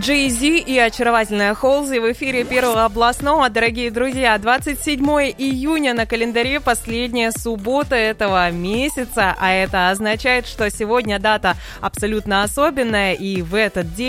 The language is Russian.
Джей Зи и очаровательная Холзи в эфире Первого областного. Дорогие друзья, 27 июня на календаре, последняя суббота этого месяца, а это означает, что сегодня дата абсолютно особенная, и в этот день